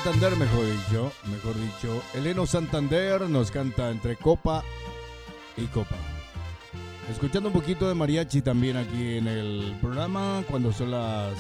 Santander, mejor dicho. Eleno Santander nos canta entre copa y copa. Escuchando un poquito de mariachi también aquí en el programa cuando son las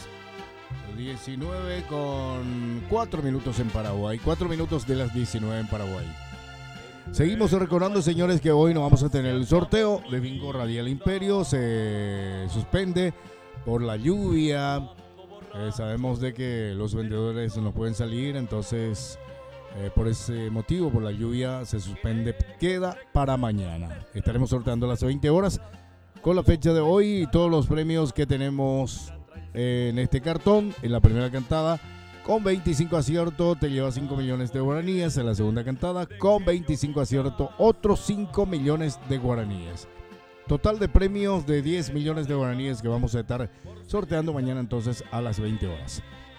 19 con 4 minutos en Paraguay. 4 minutos de las 19 en Paraguay. Seguimos recordando, señores, que hoy no vamos a tener el sorteo de Bingo Radial Imperio. Se suspende por la lluvia. Sabemos de que los vendedores no pueden salir, entonces por ese motivo, por la lluvia, se suspende. Queda para mañana. Estaremos sorteando a las 20 horas con la fecha de hoy y todos los premios que tenemos en este cartón. En la primera cantada, con 25 aciertos, te lleva 5 millones de guaraníes. En la segunda cantada, con 25 aciertos, otros 5 millones de guaraníes. Total de premios de 10 millones de guaraníes que vamos a estar sorteando mañana entonces a las 20 horas.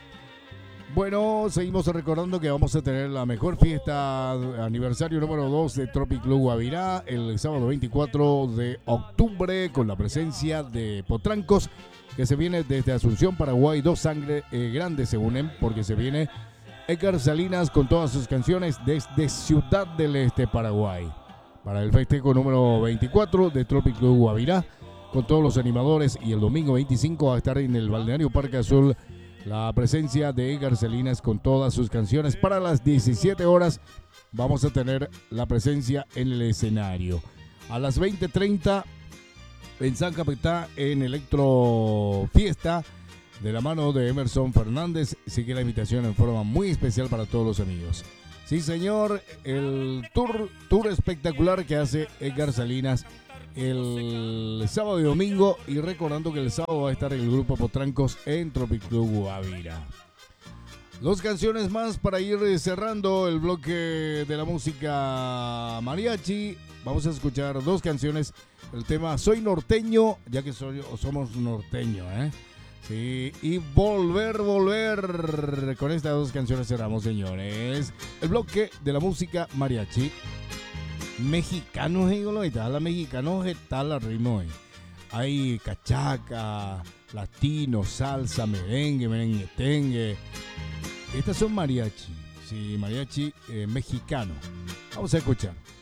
Bueno, seguimos recordando que vamos a tener la mejor fiesta aniversario número 2 de Tropic Club Guavirá el sábado 24 de octubre con la presencia de Potrancos, que se viene desde Asunción, Paraguay. Dos sangre grandes se unen porque se viene Edgar Salinas con todas sus canciones desde Ciudad del Este, Paraguay, para el festejo número 24 de Tropic Club Guavirá, con todos los animadores. Y el domingo 25 va a estar en el Balneario Parque Azul la presencia de Edgar Salinas con todas sus canciones. Para las 17 horas vamos a tener la presencia en el escenario. A las 20:30 en San Capitá, en Electro Fiesta, de la mano de Emerson Fernández. Sigue la invitación en forma muy especial para todos los amigos. Sí, señor, el tour espectacular que hace Edgar Salinas el sábado y domingo. Y recordando que el sábado va a estar el grupo Potrancos en Tropic Club Guavirá. Dos canciones más para ir cerrando el bloque de la música mariachi. Vamos a escuchar dos canciones. El tema Soy Norteño, ya que somos norteños, Sí, y volver. Con estas dos canciones cerramos, señores, el bloque de la música mariachi. Mexicanos, la mexicanos está la ritmo. Hay cachaca, latino, salsa, merengue. Estas son mariachi, sí, mariachi mexicano. Vamos a escuchar.